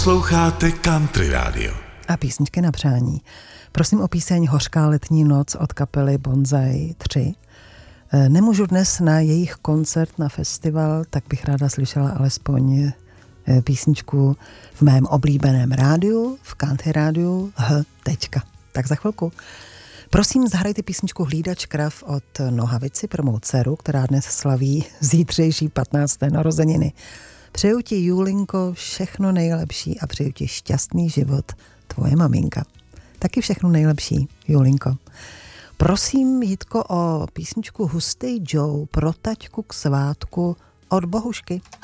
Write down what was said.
Posloucháte Country Radio. A písničky na přání. Prosím o píseň Hořká letní noc od kapely Bonsai 3. Nemůžu dnes na jejich koncert na festival, tak bych ráda slyšela alespoň písničku v mém oblíbeném rádiu, v Country rádiu H. Tak za chvilku. Prosím, zahrajte písničku Hlídač krav od Nohavici pro mou dceru, která dnes slaví zítřejší 15. narozeniny. Přeju ti, Julinko, všechno nejlepší a přeju ti šťastný život, tvoje maminka. Taky všechno nejlepší, Julinko. Prosím, Jitko, o písničku Hustej Joe pro taťku k svátku od Bohušky.